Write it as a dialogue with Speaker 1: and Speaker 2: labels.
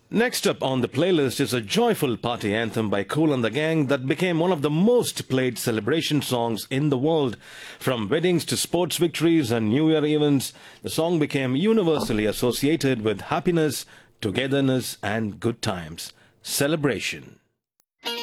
Speaker 1: Next up on the playlist is a joyful party anthem by Kool and the Gang that became one of the most played celebration songs in the world. From weddings to sports victories and New Year events, the song became universally associated with happiness, togetherness, and good times. Celebration.